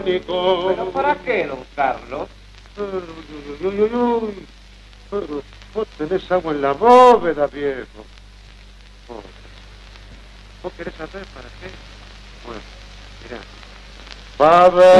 ¿Pero para qué, don Carlos? Pero vos tenés agua en la bóveda, viejo. Oh, ¿vos querés saber para qué? Bueno, mirá. Va a ver.